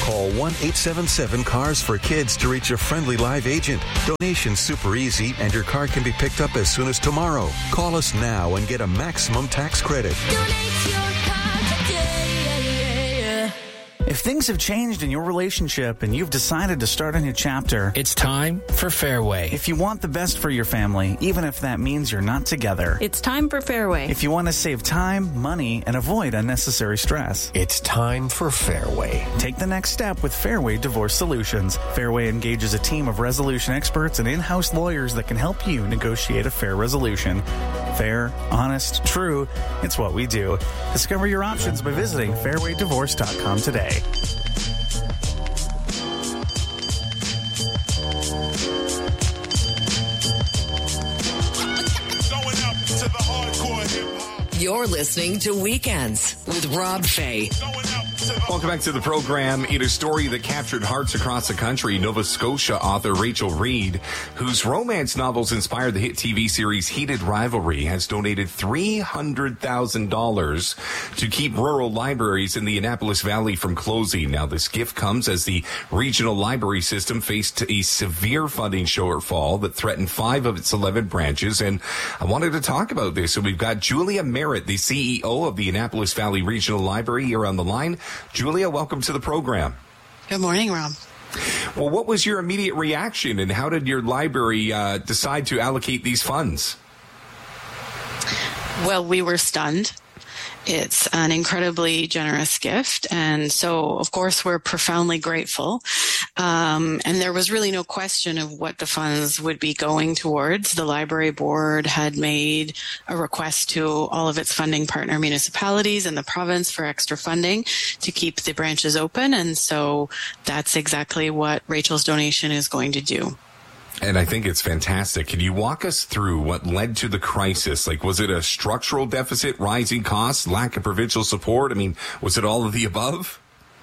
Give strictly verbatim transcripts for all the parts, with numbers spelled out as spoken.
Call one eight seven seven cars for kids to reach a friendly live agent. Donation's super easy, and your car can be picked up as soon as tomorrow. Call us now and get a maximum tax credit. Donate your car today. If things have changed in your relationship and you've decided to start a new chapter, it's time for Fairway. If you want the best for your family, even if that means you're not together, it's time for Fairway. If you want to save time, money, and avoid unnecessary stress, it's time for Fairway. Take the next step with Fairway Divorce Solutions. Fairway engages a team of resolution experts and in-house lawyers that can help you negotiate a fair resolution. Fair, honest, true, it's what we do. Discover your options by visiting fairway divorce dot com today. You're listening to Weekends with Rob Fay. Welcome back to the program. In a story that captured hearts across the country, Nova Scotia author Rachel Reid, whose romance novels inspired the hit T V series Heated Rivalry, has donated three hundred thousand dollars to keep rural libraries in the Annapolis Valley from closing. Now, this gift comes as the regional library system faced a severe funding shortfall that threatened five of its eleven branches. And I wanted to talk about this. So we've got Julia Merritt, the C E O of the Annapolis Valley Regional Library, here on the line. Julia, welcome to the program. Good morning, Rob. Well, what was your immediate reaction, and how did your library uh, decide to allocate these funds? Well, we were stunned. It's an incredibly generous gift. And so, of course, we're profoundly grateful. Um, and there was really no question of what the funds would be going towards. The library board had made a request to all of its funding partner municipalities in the province for extra funding to keep the branches open. And so that's exactly what Rachel's donation is going to do. And I think it's fantastic. Can you walk us through what led to the crisis? Like, was it a structural deficit, rising costs, lack of provincial support? I mean, was it all of the above?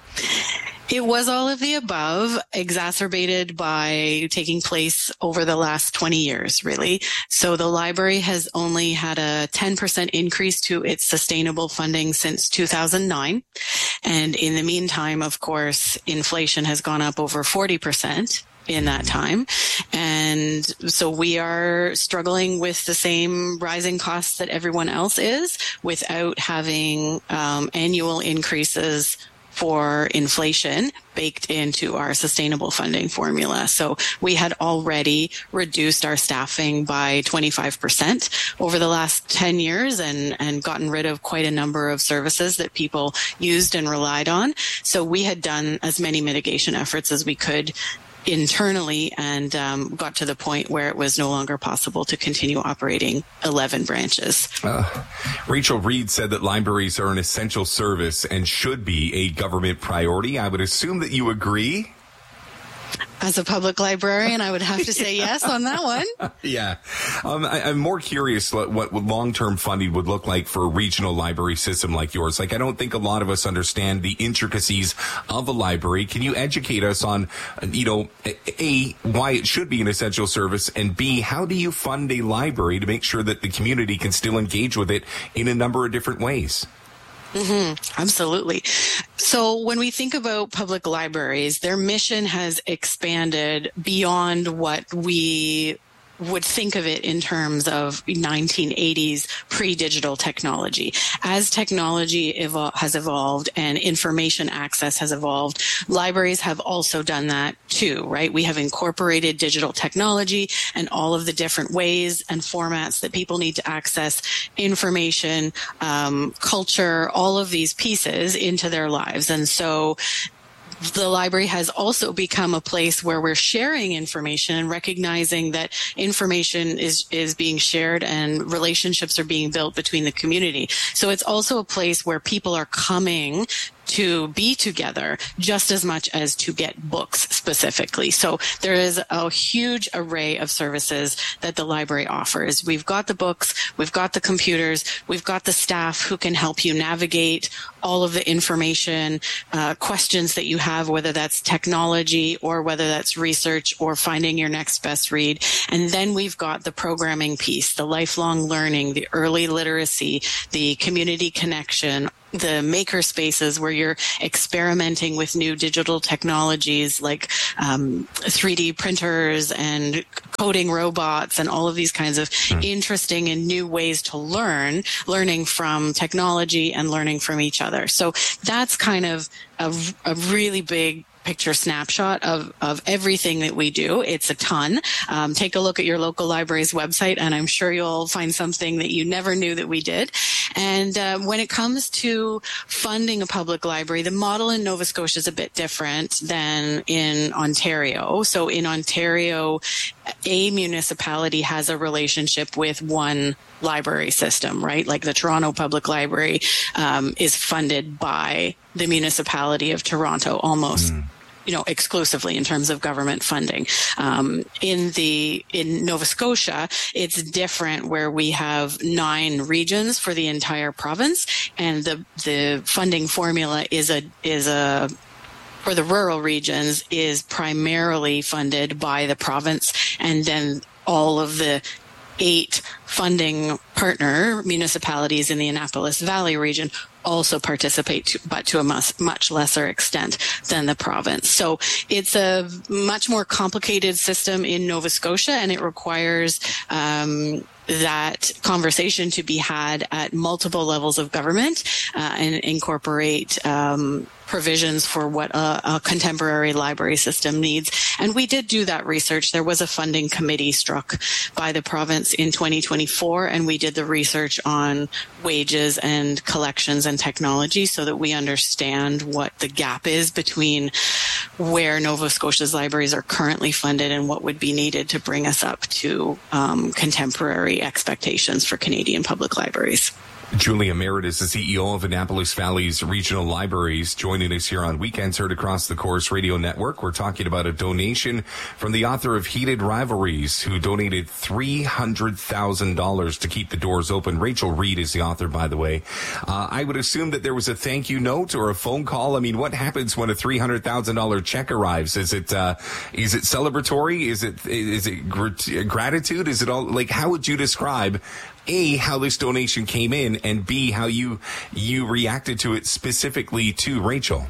It was all of the above, exacerbated by taking place over the last twenty years, really. So the library has only had a ten percent increase to its sustainable funding since two thousand nine. And in the meantime, of course, inflation has gone up over forty percent. In that time. And so we are struggling with the same rising costs that everyone else is without having um, annual increases for inflation baked into our sustainable funding formula. So we had already reduced our staffing by twenty-five percent over the last ten years and, and gotten rid of quite a number of services that people used and relied on. So we had done as many mitigation efforts as we could internally and um, got to the point where it was no longer possible to continue operating eleven branches. Uh, Rachel Reid said that libraries are an essential service and should be a government priority. I would assume that you agree. As a public librarian, I would have to say yes on that one. Yeah. Um, I, I'm more curious what, what long-term funding would look like for a regional library system like yours. Like, I don't think a lot of us understand the intricacies of a library. Can you educate us on, you know, A, why it should be an essential service, and B, how do you fund a library to make sure that the community can still engage with it in a number of different ways? Mm-hmm. Absolutely. So when we think about public libraries, their mission has expanded beyond what we would think of it in terms of nineteen eighties pre-digital technology. As technology evol- has evolved and information access has evolved, libraries have also done that too, right? We have incorporated digital technology and all of the different ways and formats that people need to access information, um, culture, all of these pieces into their lives. And so the library has also become a place where we're sharing information and recognizing that information is, is being shared and relationships are being built between the community. So it's also a place where people are coming to be together just as much as to get books specifically. So there is a huge array of services that the library offers. We've got the books, we've got the computers, we've got the staff who can help you navigate all of the information, uh, questions that you have, whether that's technology or whether that's research or finding your next best read. And then we've got the programming piece, the lifelong learning, the early literacy, the community connection, the maker spaces where you're experimenting with new digital technologies like um, three D printers and coding robots and all of these kinds of mm. interesting and new ways to learn, learning from technology and learning from each other. So that's kind of a, a really big picture snapshot of, of everything that we do. It's a ton. Um, take a look at your local library's website, and I'm sure you'll find something that you never knew that we did. And uh, when it comes to funding a public library, the model in Nova Scotia is a bit different than in Ontario. So in Ontario, a municipality has a relationship with one library system, right? Like the Toronto Public Library um, is funded by the municipality of Toronto almost. Mm. you know, exclusively in terms of government funding. Um, in the, in Nova Scotia, it's different where we have nine regions for the entire province, and the, the funding formula is a, is a, for the rural regions is primarily funded by the province, and then all of the eight funding partner municipalities in the Annapolis Valley region also participate, to, but to a much, much lesser extent than the province. So it's a much more complicated system in Nova Scotia, and it requires um, that conversation to be had at multiple levels of government uh, and incorporate um, provisions for what a, a contemporary library system needs. And we did do that research. There was a funding committee struck by the province in twenty twenty-four, and we did the research on wages and collections and technology so that we understand what the gap is between where Nova Scotia's libraries are currently funded and what would be needed to bring us up to um, contemporary expectations for Canadian public libraries. Julia Merritt is the C E O of Annapolis Valley's Regional Libraries, joining us here on Weekends Heard across the Corus Radio Network. We're talking about a donation from the author of Heated Rivalries, who donated three hundred thousand dollars to keep the doors open. Rachel Reed is the author, by the way. Uh, I would assume that there was a thank you note or a phone call. I mean, what happens when a three hundred thousand dollars check arrives? Is it, uh, is it celebratory? Is it, is it grat- gratitude? Is it all, like, how would you describe A, how this donation came in, and B, how you you reacted to it specifically to Rachel?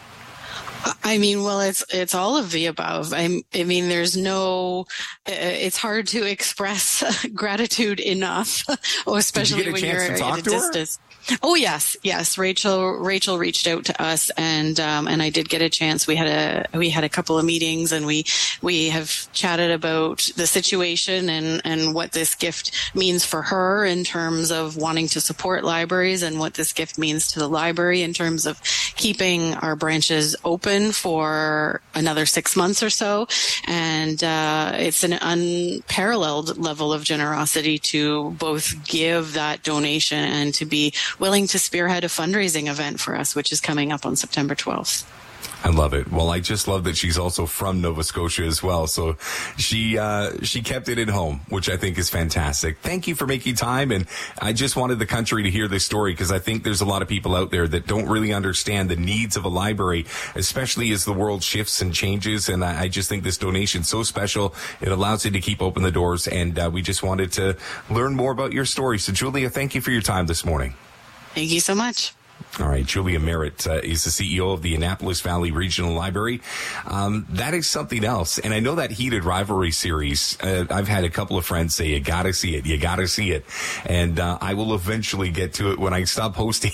I mean, well, it's it's all of the above. I, I mean, there's no. It's hard to express gratitude enough, especially Did you get a when chance you're to talk at a to her? distance. Oh yes, yes. Rachel Rachel reached out to us, and um, and I did get a chance. We had a we had a couple of meetings, and we we have chatted about the situation and and what this gift means for her in terms of wanting to support libraries, and what this gift means to the library in terms of keeping our branches open for another six months or so. And uh, it's an unparalleled level of generosity to both give that donation and to be willing to spearhead a fundraising event for us, which is coming up on September twelfth. I love it. Well, I just love that she's also from Nova Scotia as well. So she uh, she kept it at home, which I think is fantastic. Thank you for making time. And I just wanted the country to hear this story, because I think there's a lot of people out there that don't really understand the needs of a library, especially as the world shifts and changes. And I, I just think this donation is so special. It allows you to keep open the doors. And uh, we just wanted to learn more about your story. So, Julia, thank you for your time this morning. Thank you so much. All right. Julia Merritt uh, is the C E O of the Annapolis Valley Regional Library. Um, that is something else. And I know that Heated Rivalry series, uh, I've had a couple of friends say, you got to see it. You got to see it. And uh, I will eventually get to it when I stop hosting.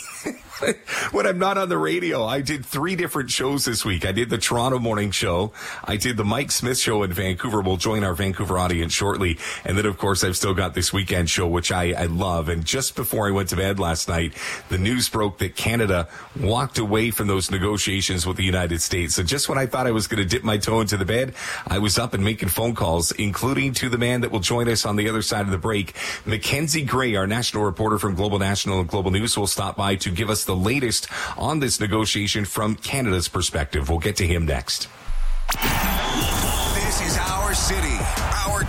When I'm not on the radio. I did three different shows this week. I did the Toronto morning show. I did the Mike Smith show in Vancouver. We'll join our Vancouver audience shortly. And then, of course, I've still got this weekend show, which I, I love. And just before I went to bed last night, the news broke that Canada walked away from those negotiations with the United States. So just when I thought I was going to dip my toe into the bed, I was up and making phone calls, including to the man that will join us on the other side of the break. Mackenzie Gray, our national reporter from Global National and Global News, will stop by to give us the latest on this negotiation from Canada's perspective. We'll get to him next. This is our city, our